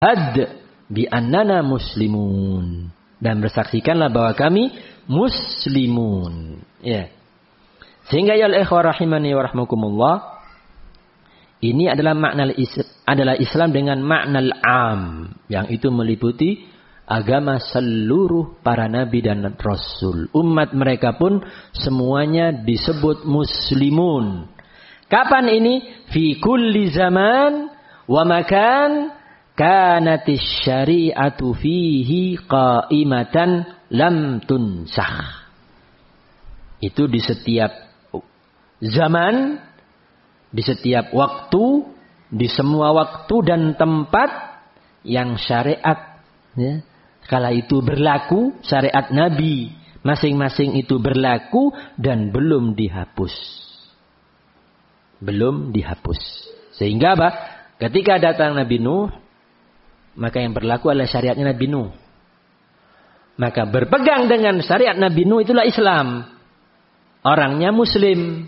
bi annana muslimun. Dan bersaksikanlah bahwa kami muslimun. Ya. Sehingga ya al-ikhwah rahimani wa rahmakumullah, ini adalah Islam dengan makna al-am, yang itu meliputi agama seluruh para nabi dan rasul. Umat mereka pun semuanya disebut muslimun. Kapan ini? Fi kulli zaman wa makan kanatis syari'atu fihi qaimatan lam tunsakh. Itu di setiap zaman, di setiap waktu, di semua waktu dan tempat yang syariat kala itu berlaku, syariat Nabi masing-masing itu berlaku dan belum dihapus. Belum dihapus. Sehingga apa? Ketika datang Nabi Nuh, maka yang berlaku adalah syariatnya Nabi Nuh. Maka berpegang dengan syariat Nabi Nuh itulah Islam. Orangnya Muslim.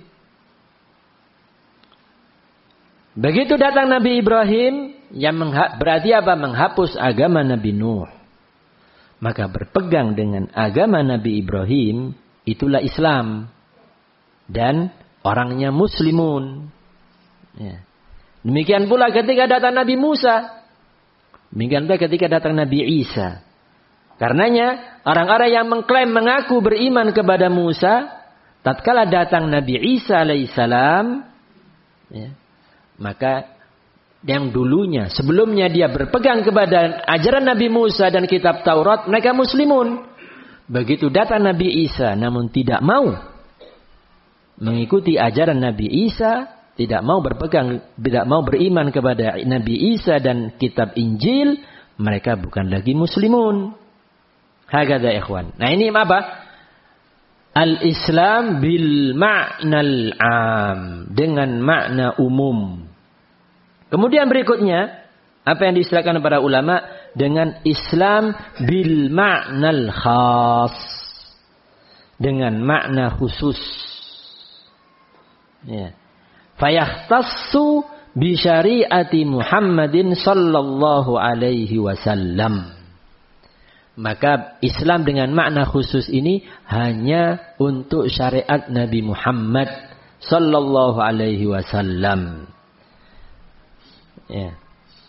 Begitu datang Nabi Ibrahim, yang berarti apa? Menghapus agama Nabi Nuh. Maka berpegang dengan agama Nabi Ibrahim, itulah Islam. Dan orangnya muslimun. Ya. Demikian pula ketika datang Nabi Musa. Demikian pula ketika datang Nabi Isa. Karenanya, orang-orang yang mengklaim mengaku beriman kepada Musa, tatkala datang Nabi Isa alaihissalam, ya, maka yang dulunya, sebelumnya dia berpegang kepada ajaran Nabi Musa dan kitab Taurat, mereka muslimun. Begitu datang Nabi Isa, namun tidak mau mengikuti ajaran Nabi Isa, tidak mau berpegang, tidak mau beriman kepada Nabi Isa dan kitab Injil, mereka bukan lagi muslimun. Hakadha ikhwan. Nah ini apa? Al-Islam bil ma'nal am, dengan makna umum. Kemudian berikutnya, apa yang diistilahkan para ulama dengan Islam bil ma'nal khas, dengan makna khusus. Ya. Fayahtassu bi syariati Muhammadin sallallahu alaihi wasallam. Maka Islam dengan makna khusus ini hanya untuk syariat Nabi Muhammad sallallahu alaihi wasallam. Ya.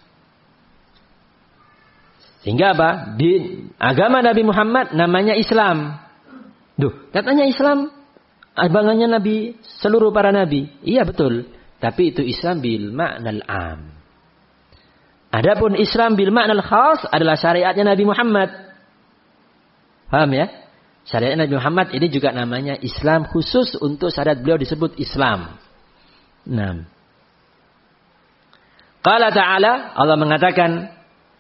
Sehingga apa? Di agama Nabi Muhammad namanya Islam. Duh, katanya Islam agamanya Nabi, seluruh para nabi. Iya betul, tapi itu Islam bil ma'nal am. Adapun Islam bil ma'nal khas adalah syariatnya Nabi Muhammad. Paham ya? Syariat Nabi Muhammad ini juga namanya Islam, khusus untuk syariat beliau disebut Islam. Nah. Qala ta'ala, Allah mengatakan,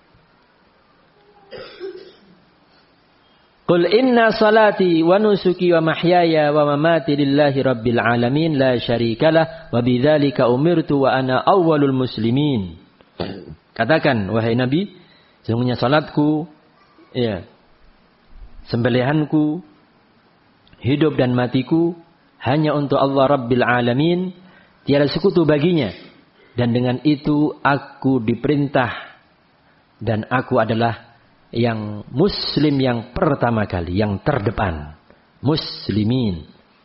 Qul inna salati wa nusuki wa mahyaya wa mamati lillahi rabbil alamin la syarikalah wa bidzalika umirtu wa ana awwalul muslimin. Katakan wahai Nabi, sesungguhnya salatku, ya, sembelihanku, hidup dan matiku hanya untuk Allah Rabbil Alamin, tiada sekutu baginya, dan dengan itu aku diperintah dan aku adalah yang muslim yang pertama kali, yang terdepan, muslimin.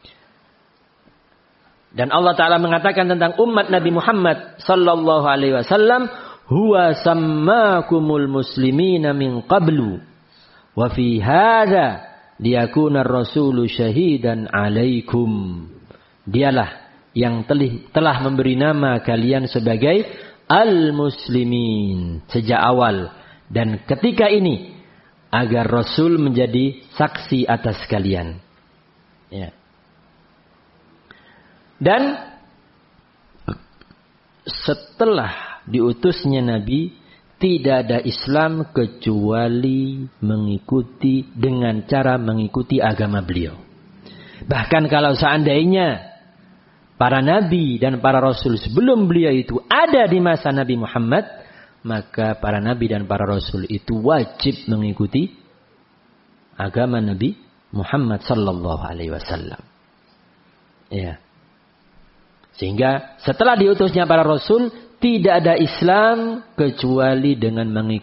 Dan Allah Ta'ala mengatakan tentang umat Nabi Muhammad sallallahu alaihi wasallam, huwa sammakumul muslimina min qablu wa fi hadza liyakuna ar-rasulu syahidan 'alaikum. Dialah yang telah memberi nama kalian sebagai al-muslimin sejak awal, dan ketika ini agar Rasul menjadi saksi atas kalian. Ya. Dan setelah diutusnya Nabi, tidak ada Islam kecuali mengikuti dengan cara mengikuti agama beliau. Bahkan kalau seandainya para nabi dan para rasul sebelum beliau itu ada di masa Nabi Muhammad, maka para nabi dan para rasul itu wajib mengikuti agama Nabi Muhammad sallallahu alaihi wasallam. Ya. Sehingga setelah diutusnya para rasul, tidak ada Islam kecuali dengan mengikuti